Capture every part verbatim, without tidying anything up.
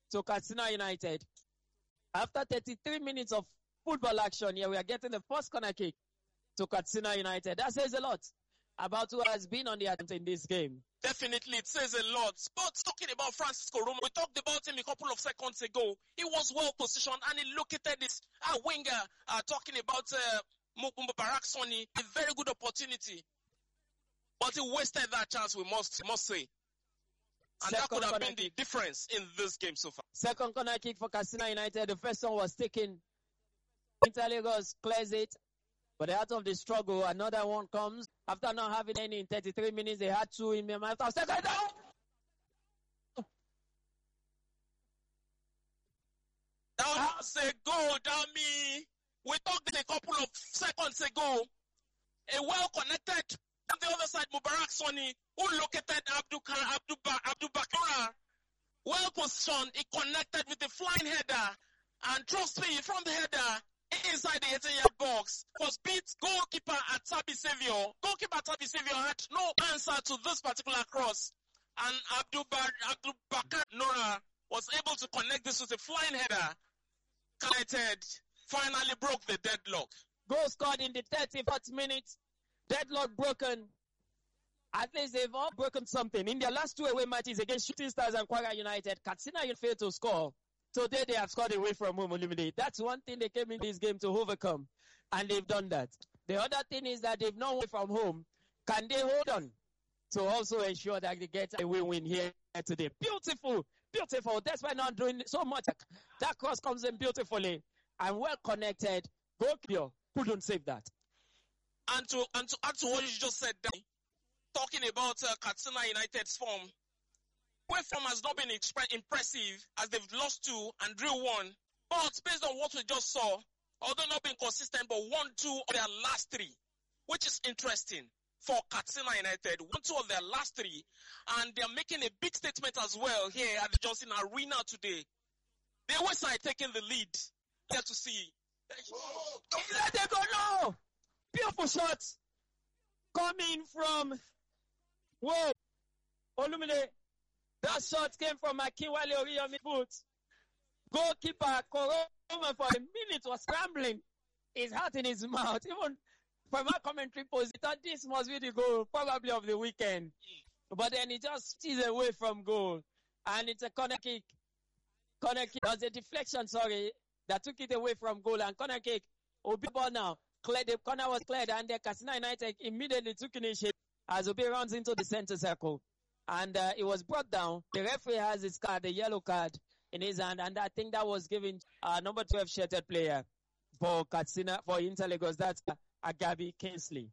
to Katsina United. After thirty-three minutes of football action here, we are getting the first corner kick to Katsina United. That says a lot about who has been on the attempt in this game. Definitely, it says a lot. But talking about Francisco Romo, we talked about him a couple of seconds ago. He was well positioned and he located this uh, winger, uh, talking about uh, Mubarak Soni, a very good opportunity. But he wasted that chance, we must, must say. And Second that could have been kick. the difference in this game so far. Second corner kick for Katsina United. The first one was taken. Inter Lagos clears it. But out of the struggle, another one comes. After not having any in thirty-three minutes, they had two in them. After second down. That was a goal, Dami. We talked a couple of seconds ago. A well-connected, on the other side, Mubarak Soni, who located Abdul, Abdul, Abdul Bakura. Well-positioned, he connected with the flying header. And trust me, from the header, inside the eighteen-yard box, was beat goalkeeper Atabi Savio. Goalkeeper Atabi Savio had no answer to this particular cross. And Abdul, ba- Abdul Bakar Nora was able to connect this with a flying header. Connected, finally broke the deadlock. Goal scored in the thirty-fourth minute. Deadlock broken. At least they've all broken something. In their last two away matches against Shooting Stars and Kwara United, Katsina United failed to score. Today they have scored away from home eliminated. That's one thing they came in this game to overcome. And they've done that. The other thing is that they've not won from home. Can they hold on to also ensure that they get a win-win here today? Beautiful, beautiful. That's why not doing so much. That cross comes in beautifully and well connected. Goalkeeper couldn't save that. And to, and to add to what you just said, Danny, talking about uh, Katsina United's form, where form has not been exp- impressive as they've lost two and drew one. But based on what we just saw, although not being consistent, but won two of their last three, which is interesting for Katsina United. Won two of their last three, and they're making a big statement as well here at the Johnson Arena today. The West Side taking the lead. Here to see. Let them go now. Beautiful shots coming from whoa, Olumide. That shot came from Akinwale Oriyomi boot. Goalkeeper Koroma for a minute was scrambling. His heart in his mouth. Even from our commentary post, he thought this must be the goal, probably of the weekend. But then he just steals away from goal. And it's a corner kick. Corner kick. It was a deflection, sorry, that took it away from goal. And corner kick. Obi ball now. Cleared, the corner was cleared, and the Katsina United immediately took initiative as Obi runs into the center circle. And uh, it was brought down. The referee has his card, the yellow card, in his hand, and I think that was given uh, number twelve shirted player for Katsina, for Inter Lagos. That's uh, Agabi Kingsley.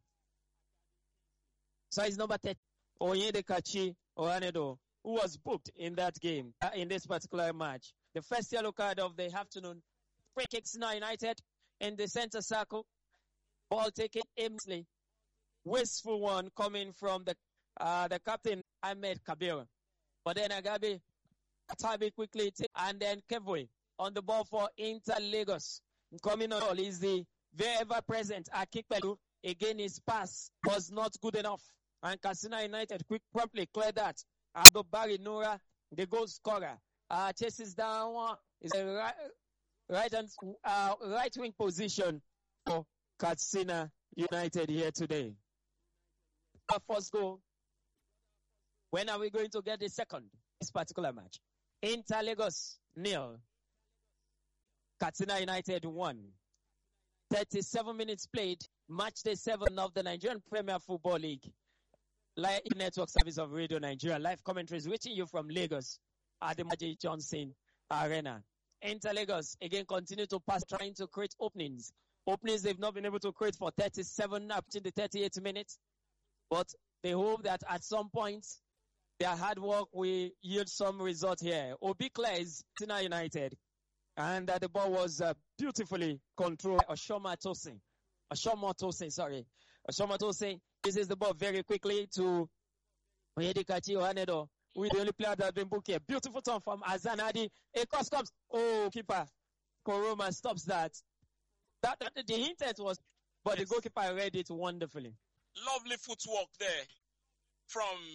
So it's number thirty, Onyedekachi Ohanedo, who was booked in that game, uh, in this particular match. The first yellow card of the afternoon. Free kick, Katsina United in the center circle. Ball taken aimlessly. Wasteful one coming from the uh, the captain, Ahmed Kabir. But then Agabi, Atabi quickly, take, and then Kevwe on the ball for Inter Lagos. Coming on is the very ever-present Akikpelu. Again, his pass was not good enough. And Katsina United quick promptly cleared that. Abdul Bari Nura, the goal scorer, uh, chases down one. Is a right, right, and, uh, right wing position for Katsina United here today. Our first goal. When are we going to get the second? This particular match. Inter Lagos nil. Katsina United one. thirty-seven minutes played. Match day seven of the Nigerian Premier Football League. Live network service of Radio Nigeria. Live commentaries reaching you from Lagos at the Maji Johnson Arena. Inter Lagos again continue to pass, trying to create openings. Openings they've not been able to create for thirty-seven up to the thirty-eight minutes. But they hope that at some point their hard work will yield some result here. Obi clears Katsina United. And uh, the ball was uh, beautifully controlled by Oshoma Tosin. Oshoma Tosin, sorry. Oshoma Tosin uses the ball very quickly to Onyedekachi Ohanedo, who is the only player that has been booked here. Beautiful turn from Azan Hadi. A cross comes. Oh, keeper Koroma stops that. That, that the intent was, but yes, the goalkeeper read it wonderfully. Lovely footwork there from